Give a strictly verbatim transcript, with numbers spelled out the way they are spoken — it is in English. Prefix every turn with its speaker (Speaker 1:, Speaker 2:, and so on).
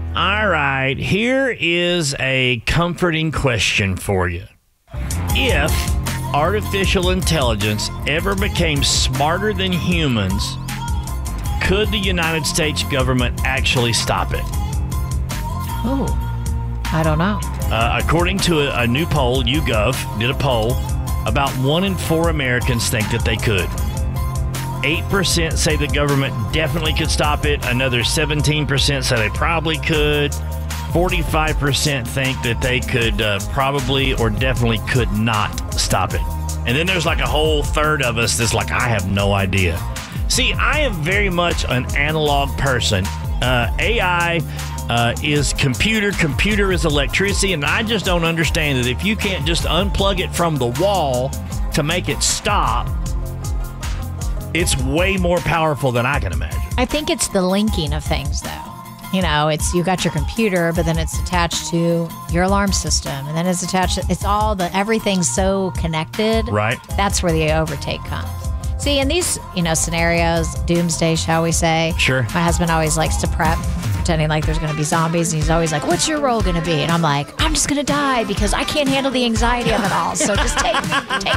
Speaker 1: All right, here is a comforting question for you. If artificial intelligence ever became smarter than humans, could the United States government actually stop it?
Speaker 2: Oh, I don't know.
Speaker 1: Uh, according to a, a new poll, YouGov did a poll, about one in four Americans think that they could. eight percent say the government definitely could stop it. Another seventeen percent say they probably could. forty-five percent think that they could uh, probably or definitely could not stop it. And then there's like a whole third of us that's like, I have no idea. See, I am very much an analog person. Uh, A I uh, is computer, computer is electricity, and I just don't understand that if you can't just unplug it from the wall to make it stop, it's way more powerful than I can imagine.
Speaker 2: I think it's the linking of things, though. You know, it's you got your computer, but then it's attached to your alarm system, and then it's attached to, it's all the, everything's so connected.
Speaker 1: Right.
Speaker 2: That's where the overtake comes. See, in these, you know, scenarios, doomsday, shall we say?
Speaker 1: Sure.
Speaker 2: My husband always likes to prep, pretending like there's going to be zombies, and he's always like, what's your role going to be? And I'm like, I'm just going to die because I can't handle the anxiety of it all. So just take, take